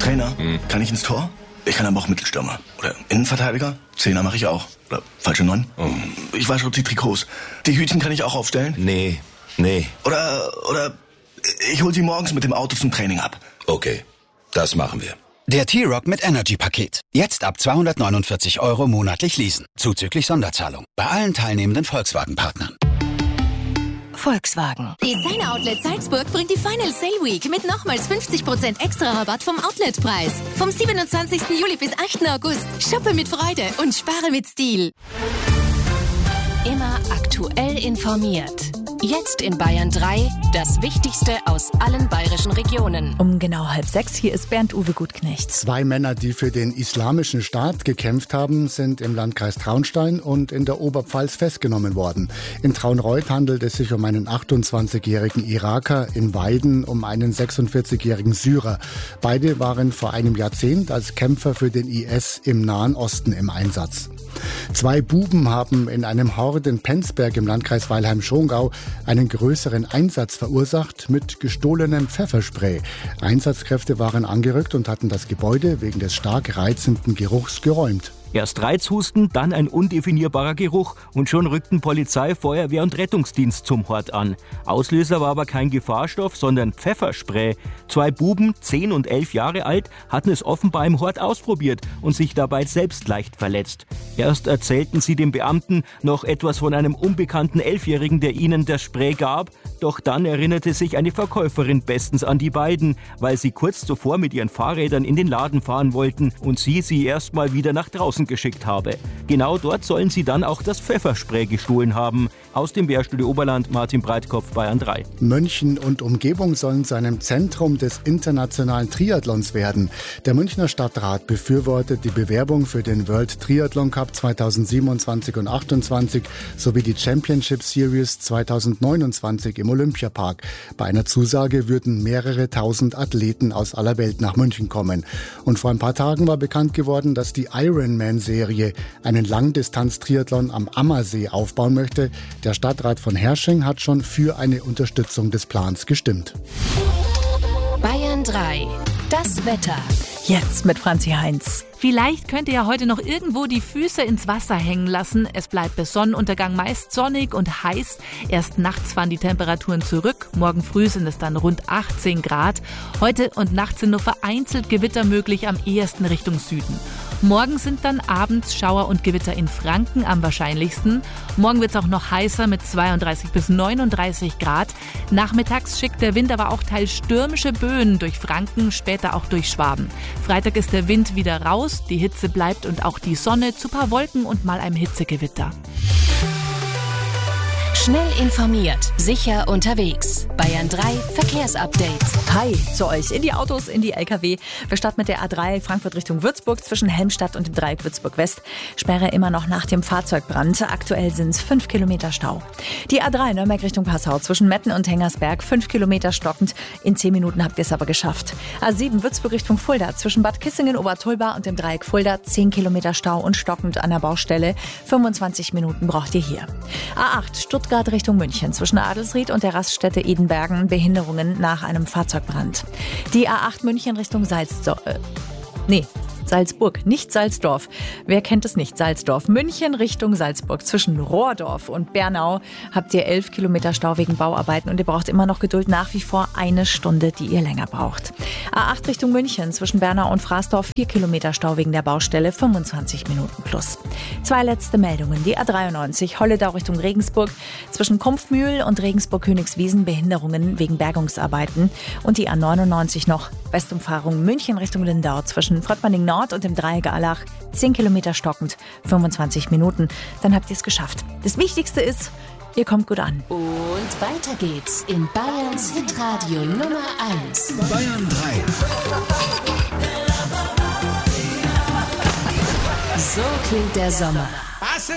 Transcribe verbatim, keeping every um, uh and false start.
Trainer, hm. kann ich ins Tor? Ich kann aber auch Mittelstürmer. Oder Innenverteidiger. Zehner mache ich auch. Oder falsche Neun. Oh. Ich wasche auch die Trikots. Die Hütchen kann ich auch aufstellen. Nee, nee. Oder, oder ich hol sie morgens mit dem Auto zum Training ab. Okay, das machen wir. Der T-Rock mit Energy-Paket. Jetzt ab zweihundertneunundvierzig Euro monatlich leasen. Zuzüglich Sonderzahlung. Bei allen teilnehmenden Volkswagen-Partnern. Volkswagen. Designer Outlet Salzburg bringt die Final Sale Week mit nochmals fünfzig Prozent extra Rabatt vom Outletpreis. Vom siebenundzwanzigsten Juli bis achten August. Shoppe mit Freude und spare mit Stil. Immer aktuell informiert. Jetzt in Bayern drei, das Wichtigste aus allen bayerischen Regionen. Um genau halb sechs, hier ist Bernd-Uwe Gutknecht. Zwei Männer, die für den Islamischen Staat gekämpft haben, sind im Landkreis Traunstein und in der Oberpfalz festgenommen worden. In Traunreut handelt es sich um einen achtundzwanzigjährigen Iraker, in Weiden um einen sechsundvierzigjährigen Syrer. Beide waren vor einem Jahrzehnt als Kämpfer für den I S im Nahen Osten im Einsatz. Zwei Buben haben in einem Hort in Penzberg im Landkreis Weilheim-Schongau einen größeren Einsatz verursacht mit gestohlenem Pfefferspray. Einsatzkräfte waren angerückt und hatten das Gebäude wegen des stark reizenden Geruchs geräumt. Erst Reizhusten, dann ein undefinierbarer Geruch und schon rückten Polizei, Feuerwehr und Rettungsdienst zum Hort an. Auslöser war aber kein Gefahrstoff, sondern Pfefferspray. Zwei Buben, zehn und elf Jahre alt, hatten es offenbar im Hort ausprobiert und sich dabei selbst leicht verletzt. Erst erzählten sie dem Beamten noch etwas von einem unbekannten Elfjährigen, der ihnen das Spray gab. Doch dann erinnerte sich eine Verkäuferin bestens an die beiden, weil sie kurz zuvor mit ihren Fahrrädern in den Laden fahren wollten und sie sie erst mal wieder nach draußen geschickt habe. Genau dort sollen sie dann auch das Pfefferspray gestohlen haben. Aus dem Wehrstudio Oberland, Martin Breitkopf, Bayern drei. München und Umgebung sollen zu einem Zentrum des internationalen Triathlons werden. Der Münchner Stadtrat befürwortet die Bewerbung für den World Triathlon Cup zweitausendsiebenundzwanzig und achtundzwanzig sowie die Championship Series zweitausendneunundzwanzig im Olympiapark. Bei einer Zusage würden mehrere tausend Athleten aus aller Welt nach München kommen. Und vor ein paar Tagen war bekannt geworden, dass die Ironman-Serie einen Langdistanz-Triathlon am Ammersee aufbauen möchte. Der Stadtrat von Hersching hat schon für eine Unterstützung des Plans gestimmt. Bayern drei. Das Wetter. Jetzt mit Franzi Heinz. Vielleicht könnt ihr ja heute noch irgendwo die Füße ins Wasser hängen lassen. Es bleibt bis Sonnenuntergang meist sonnig und heiß. Erst nachts fahren die Temperaturen zurück. Morgen früh sind es dann rund achtzehn Grad. Heute und nachts sind nur vereinzelt Gewitter möglich, am ehesten Richtung Süden. Morgen sind dann abends Schauer und Gewitter in Franken am wahrscheinlichsten. Morgen wird es auch noch heißer mit zweiunddreißig bis neununddreißig Grad. Nachmittags schickt der Wind aber auch teils stürmische Böen durch Franken, später auch durch Schwaben. Freitag ist der Wind wieder raus, die Hitze bleibt und auch die Sonne zu paar Wolken und mal einem Hitzegewitter. Schnell informiert, sicher unterwegs. Bayern drei Verkehrsupdate. Hi zu euch in die Autos, in die L K W. Wir starten mit der A drei Frankfurt Richtung Würzburg zwischen Helmstadt und dem Dreieck Würzburg West. Sperre immer noch nach dem Fahrzeugbrand. Aktuell sind es fünf Kilometer Stau. Die A drei Nürnberg Richtung Passau zwischen Metten und Hengersberg. fünf Kilometer stockend. In zehn Minuten habt ihr es aber geschafft. A sieben Würzburg Richtung Fulda zwischen Bad Kissingen, Obertulba und dem Dreieck Fulda. zehn Kilometer Stau und stockend an der Baustelle. fünfundzwanzig Minuten braucht ihr hier. A acht Stuttgart Richtung München zwischen Adelsried und der Raststätte Edenbergen. Behinderungen nach einem Fahrzeugbrand. Die A acht München Richtung Salzdorf. Äh, nee. Salzburg, nicht Salzdorf. Wer kennt es nicht? Salzdorf. München Richtung Salzburg. Zwischen Rohrdorf und Bernau habt ihr elf Kilometer Stau wegen Bauarbeiten und ihr braucht immer noch Geduld, nach wie vor eine Stunde, die ihr länger braucht. A acht Richtung München zwischen Bernau und Fraßdorf. vier Kilometer Stau wegen der Baustelle. fünfundzwanzig Minuten plus. Zwei letzte Meldungen. Die A dreiundneunzig Holledau Richtung Regensburg. Zwischen Kumpfmühl und Regensburg-Königswiesen Behinderungen wegen Bergungsarbeiten. Und die A neunundneunzig noch Westumfahrung München Richtung Lindau zwischen Fröttmanning Nord und im Dreieck Allach. zehn Kilometer stockend, fünfundzwanzig Minuten. Dann habt ihr es geschafft. Das Wichtigste ist, ihr kommt gut an. Und weiter geht's in Bayerns Hitradio Nummer eins. Bayern drei. So klingt der Sommer.